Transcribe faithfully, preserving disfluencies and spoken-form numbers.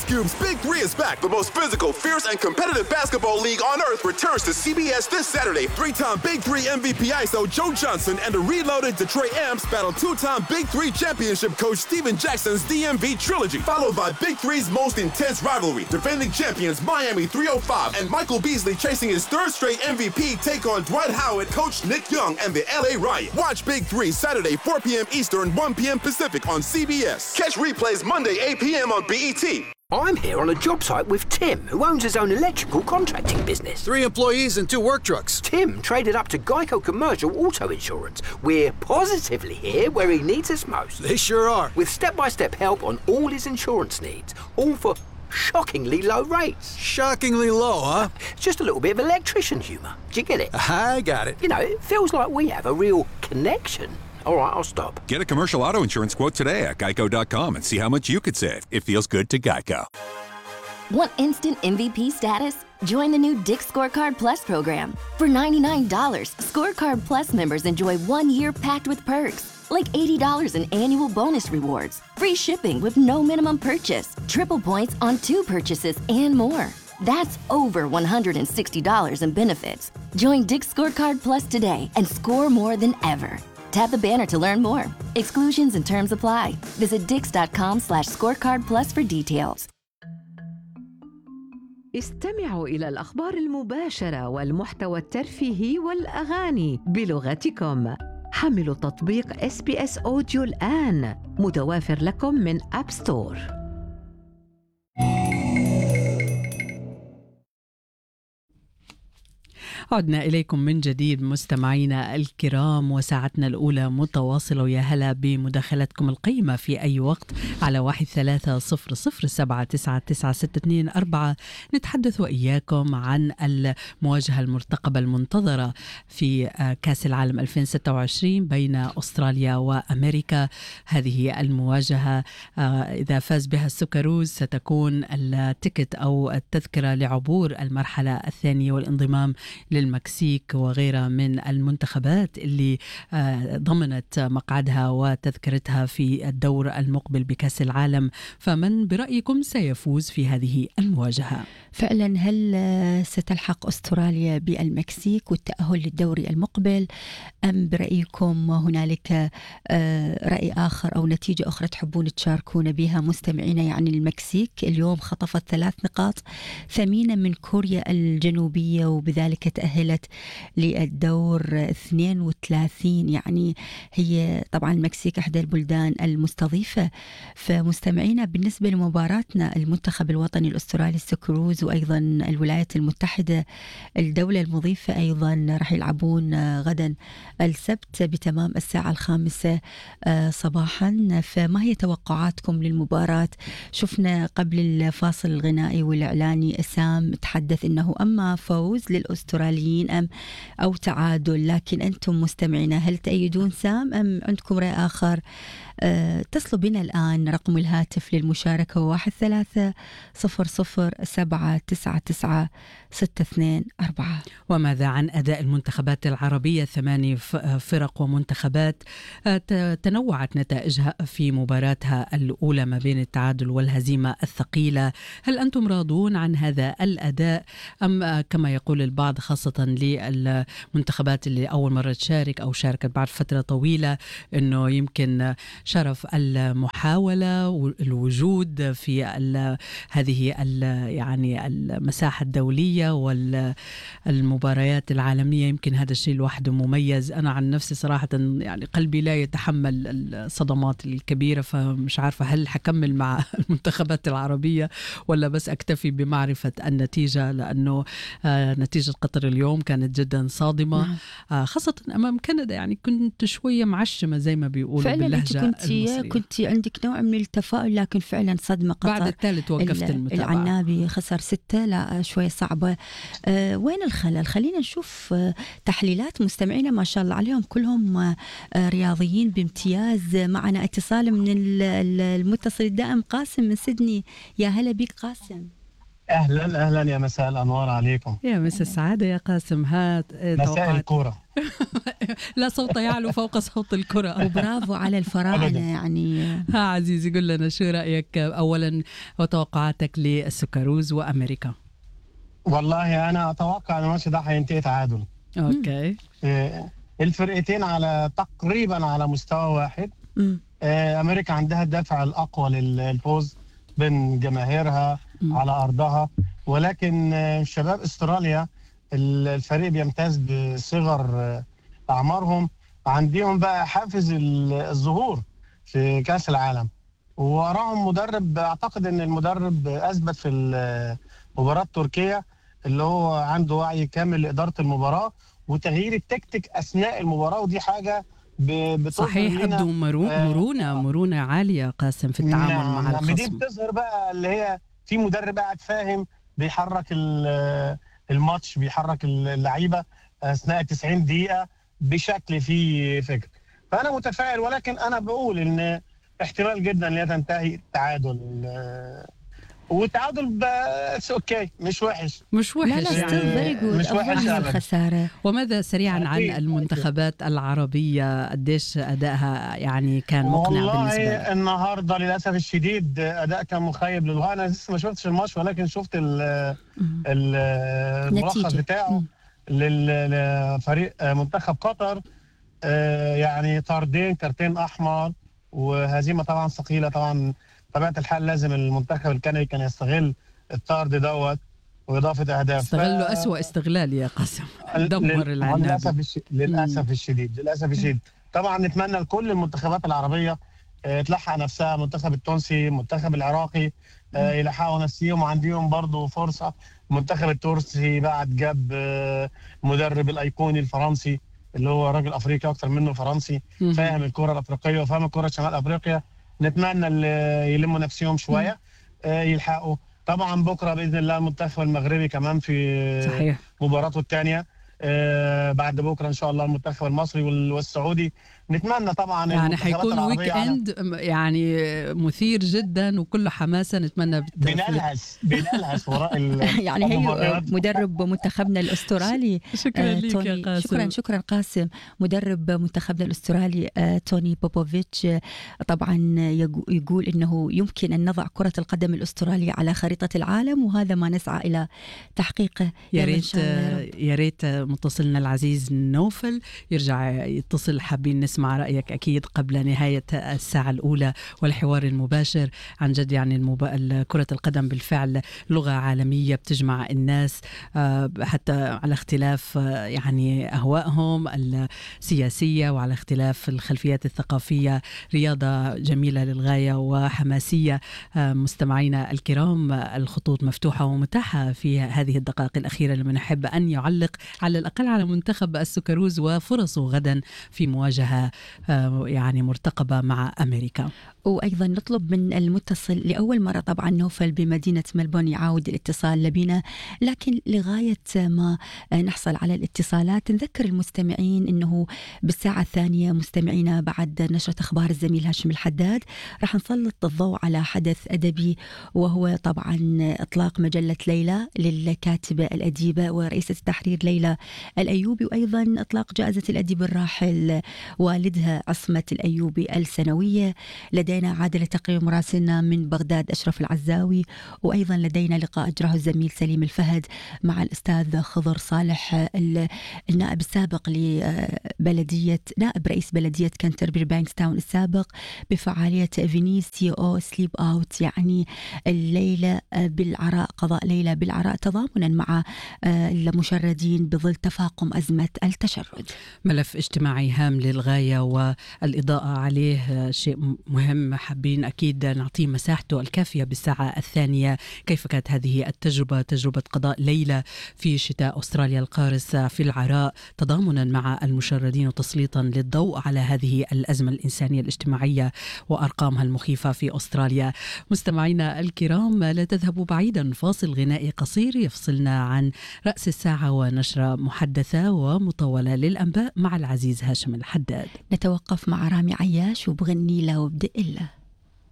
Cube's Big Three is back. The most physical, fierce, and competitive basketball league on earth returns to C B S this Saturday. Three-time Big Three M V P I S O Joe Johnson and the reloaded Detroit Amps battle two-time Big Three championship coach Steven Jackson's D M V trilogy, followed by Big Three's most intense rivalry. Defending champions Miami three oh five and Michael Beasley chasing his third straight M V P take on Dwight Howard, Coach Nick Young, and the L A Riot. Watch Big Three Saturday, four p.m. Eastern, one p.m. Pacific on C B S. Catch replays Monday, eight p.m. on B E T. I'm here on a job site with Tim, who owns his own electrical contracting business. Three employees and two work trucks. Tim traded up to Geico Commercial Auto Insurance. We're positively here where he needs us most. They sure are. With step-by-step help on all his insurance needs, all for shockingly low rates. Shockingly low, huh? Just a little bit of electrician humour. Do you get it? I got it. You know, it feels like we have a real connection. All right, I'll stop. Get a commercial auto insurance quote today at geico dot com and see how much you could save. It feels good to Geico. Want instant M V P status? Join the new Dick's Scorecard Plus program. For ninety-nine dollars, Scorecard Plus members enjoy one year packed with perks, like eighty dollars in annual bonus rewards, free shipping with no minimum purchase, triple points on two purchases, and more. That's over one hundred sixty dollars in benefits. Join Dick's Scorecard Plus today and score more than ever. Tap the banner to learn more. Exclusions and terms apply. Visit dix.com slash scorecard plus for details. استمعوا إلى الأخبار المباشرة والمحتوى الترفيهي والأغاني بلغتكم. حملوا تطبيق إس بي إس أوديو الآن، متوافر لكم من أب ستور. عدنا إليكم من جديد مستمعينا الكرام، وساعتنا الأولى متواصلة، ويا هلا بمداخلتكم القيمة في أي وقت على واحد ثلاثة صفر صفر سبعة تسعة تسعة ستة اثنين أربعة. نتحدث وإياكم عن المواجهة المرتقبة المنتظرة في كأس العالم ألفين وستة وعشرين بين أستراليا وأمريكا. هذه المواجهة إذا فاز بها السكروز ستكون التيكت أو التذكرة لعبور المرحلة الثانية والانضمام للمكسيك وغيرها من المنتخبات اللي ضمنت مقعدها وتذكرتها في الدور المقبل بكأس العالم. فمن برأيكم سيفوز في هذه المواجهة؟ فعلا هل ستلحق أستراليا بالمكسيك والتأهل للدوري المقبل، أم برأيكم هنالك رأي آخر أو نتيجة أخرى تحبون تشاركون بها مستمعين؟ يعني المكسيك اليوم خطفت ثلاث نقاط ثمينة من كوريا الجنوبية وبذلك تأهلت للدور اثنين وثلاثين. يعني هي طبعا المكسيك أحدى البلدان المستضيفة. فمستمعينا بالنسبة لمباراتنا المنتخب الوطني الأسترالي السكروز وأيضا الولايات المتحدة الدولة المضيفة أيضا راح يلعبون غدا السبت بتمام الساعة الخامسة صباحا. فما هي توقعاتكم للمباراة؟ شفنا قبل الفاصل الغنائي والإعلاني سام تحدث أنه أما فوز للأستراليين أم أو تعادل، لكن أنتم مستمعين هل تأيدون سام أم عندكم رأي آخر؟ أه اتصلوا بنا الآن، رقم الهاتف للمشاركة واحد ثلاثة صفر صفر سبعة تسعة تسعة ستة اثنين أربعة. وماذا عن أداء المنتخبات العربية؟ ثماني فرق ومنتخبات تنوعت نتائجها في مباراتها الأولى ما بين التعادل والهزيمة الثقيلة. هل أنتم راضون عن هذا الأداء أم كما يقول البعض خاصة للمنتخبات اللي أول مرة تشارك أو شاركت بعد فترة طويلة أنه يمكن شرف المحاولة والوجود في هذه يعني المساحة الدولية والمباريات العالمية، يمكن هذا الشيء لوحده مميز. أنا عن نفسي صراحة يعني قلبي لا يتحمل الصدمات الكبيرة، فمش عارفة هل حكمل مع المنتخبات العربية ولا بس أكتفي بمعرفة النتيجة، لأنه نتيجة قطر اليوم كانت جدا صادمة خاصة أمام كندا. يعني كنت شوية معشمة زي ما بيقولوا باللهجة المصرية. كنت عندك نوع من التفاؤل، لكن فعلا صدمة قطر. بعد الثالث وقفت المتابعة. العنابي خسر ستة، لا شوية صعبة. أه وين الخلل؟ خلينا نشوف أه تحليلات مستمعينا ما شاء الله عليهم كلهم أه رياضيين بامتياز. معنا اتصال من المتصل الدائم قاسم من سيدني. يا هلا بك قاسم. اهلا اهلا يا مساء الانوار عليكم. يا مساء السعادة يا قاسم. هات مساء الكورة. لا صوت يعلو فوق صوت الكرة. وبرافو على الفراعنة يعني. ها عزيزي قل لنا شو رأيك أولا وتوقعاتك للسكروز وأمريكا؟ والله أنا أتوقع أن الماتش ده هينتهي تعادل. أوكي. الفرقتين على تقريبا على مستوى واحد. أمريكا عندها الدافع الأقوى للفوز بين جماهيرها على أرضها، ولكن شباب أستراليا الفريق بيمتاز بصغر أعمارهم، عندهم بقى حافز الظهور في كأس العالم، ووراهم مدرب أعتقد أن المدرب أثبت في مباراة تركيا اللي هو عنده وعي كامل لإدارة المباراة وتغيير التكتيك أثناء المباراة، ودي حاجة صحيح. أبدو مرونة مرونة عالية قاسم في التعامل نعم مع الخصم. دي بتظهر بقى اللي هي في مدرب قاعد فاهم بيحرك الماتش، بيحرك اللعيبة أثناء تسعين دقيقة بشكل فيه فكر. فأنا متفائل، ولكن أنا بقول إن احتمال جدا ان هي تنتهي تعادل، والتعادل بس اوكي مش وحش مش وحش لا لا يعني مش وحش الخسارة. وماذا سريعا عن المنتخبات العربية، قديش أدائها يعني كان مقنع بالنسبة لك؟ والله النهارده للأسف الشديد أداء كان مخيب للغاية. أنا لسه ما شفتش الماتش ولكن شفت الملخص بتاعه للفريق منتخب قطر. يعني طردين كارتين أحمر وهزيمة طبعا ثقيلة. طبعا طبيعة الحال لازم المنتخب الكندي كان يستغل الطرد دوت وإضافة أهداف. استغلوا ف... أسوأ استغلال يا قاسم، دمر العنابي للأسف الش... للأسف الشديد للأسف الشديد. طبعا نتمنى لكل المنتخبات العربية تلحق نفسها، المنتخب التونسي، المنتخب العراقي يلحقوا نفسيهم وعندهم برضو فرصة. المنتخب التونسي بعد جاب مدرب الأيقوني الفرنسي اللي هو راجل أفريقي أكتر منه فرنسي، فاهم الكرة الأفريقية وفاهم الكرة شمال أفريقيا. نتمنى اللي يلموا نفسهم شوية يلحقوا. طبعا بكرة بإذن الله المنتخب المغربي كمان في صحيح. مباراته الثانية. بعد بكرة إن شاء الله المنتخب المصري والسعودي. نتمنى طبعا يعني حيكون ويك اند يعني مثير جدا وكل حماسة. نتمنى بنلهس بنلهس وراء يعني هي مدرب منتخبنا الأسترالي شكرا لك يا قاسم. شكرا شكرا قاسم. مدرب منتخبنا الأسترالي توني بوبوفيتش طبعا يقول إنه يمكن أن نضع كرة القدم الأسترالية على خريطة العالم، وهذا ما نسعى إلى تحقيقه. يا ريت يا ريت متصلنا العزيز نوفل يرجع يتصل، حابين نسمع رأيك أكيد قبل نهاية الساعة الأولى والحوار المباشر. عن جد يعني المب... كرة القدم بالفعل لغة عالمية بتجمع الناس حتى على اختلاف يعني أهوائهم السياسية وعلى اختلاف الخلفيات الثقافية. رياضة جميلة للغاية وحماسية. مستمعينا الكرام، الخطوط مفتوحة ومتاحة في هذه الدقائق الأخيرة لمن يحب أن يعلق على الأقل على منتخب السكروز وفرصه غدا في مواجهة يعني مرتقبة مع أمريكا. وأيضا نطلب من المتصل لأول مرة طبعا نوفل بمدينة ملبون يعاود الاتصال لبنا، لكن لغاية ما نحصل على الاتصالات نذكر المستمعين أنه بالساعة الثانية مستمعينا بعد نشرة أخبار الزميل هاشم الحداد راح نسلط الضوء على حدث أدبي، وهو طبعا إطلاق مجلة ليلى للكاتبة الأديبة ورئيسة التحرير ليلى الأيوبي، وأيضا إطلاق جائزة الأديب الراحل والدها عصمة الأيوبي السنوية. لدينا عادة لتقرير مراسلنا من بغداد أشرف العزاوي، وأيضا لدينا لقاء أجراه الزميل سليم الفهد مع الأستاذ خضر صالح النائب السابق لبلدية نائب رئيس بلدية كنتربري بانكستاون السابق بفعالية فينيس تي أو سليب أوت، يعني الليلة بالعراء، قضاء ليلة بالعراء تضامنا مع المشردين بظل تفاقم أزمة التشرد. ملف اجتماعي هام للغاية والإضاءة عليه شيء مهم، حابين أكيد نعطيه مساحته الكافية بالساعة الثانية. كيف كانت هذه التجربة، تجربة قضاء ليلة في شتاء أستراليا القارس في العراء، تضامنا مع المشردين وتسليطا للضوء على هذه الأزمة الإنسانية الاجتماعية وأرقامها المخيفة في أستراليا. مستمعينا الكرام، لا تذهبوا بعيدا، فاصل غنائي قصير يفصلنا عن رأس الساعة ونشرة محدثة ومطولة للأنباء مع العزيز هاشم الحداد. نتوقف مع رامي عياش وبغني له وبدق له.